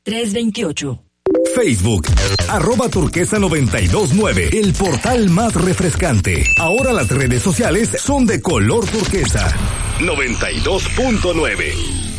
328. Facebook, @turquesa929, el portal más refrescante. Ahora las redes sociales son de color turquesa. 92.9.